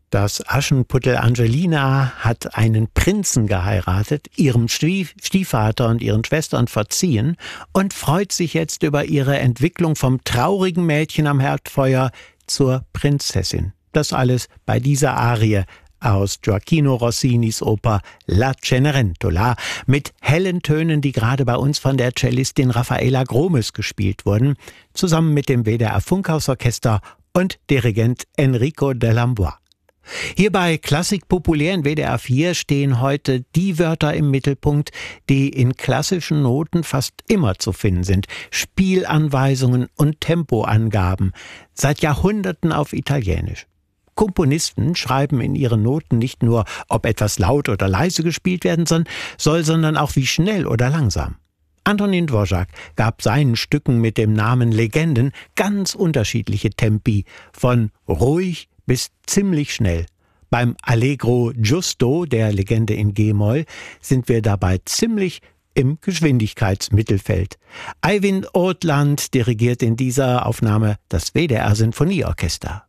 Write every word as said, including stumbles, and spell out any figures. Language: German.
Das Aschenputtel Angelina hat einen Prinzen geheiratet, ihrem Stief- Stiefvater und ihren Schwestern verziehen und freut sich jetzt über ihre Entwicklung vom traurigen Mädchen am Herdfeuer zur Prinzessin. Das alles bei dieser Arie aus Gioacchino Rossinis Oper La Cenerentola mit hellen Tönen, die gerade bei uns von der Cellistin Raffaela Gromes gespielt wurden, zusammen mit dem W D R Funkhausorchester und Dirigent Enrico Delambois. Hier bei Klassik populär in W D R vier stehen heute die Wörter im Mittelpunkt, die in klassischen Noten fast immer zu finden sind. Spielanweisungen und Tempoangaben, seit Jahrhunderten auf Italienisch. Komponisten schreiben in ihren Noten nicht nur, ob etwas laut oder leise gespielt werden soll, sondern auch wie schnell oder langsam. Antonin Dvořák gab seinen Stücken mit dem Namen Legenden ganz unterschiedliche Tempi, von ruhig bis ziemlich schnell. Beim Allegro Giusto, der Legende in G-Moll, sind wir dabei ziemlich im Geschwindigkeitsmittelfeld. Eivind Ortland dirigiert in dieser Aufnahme das W D R Sinfonieorchester.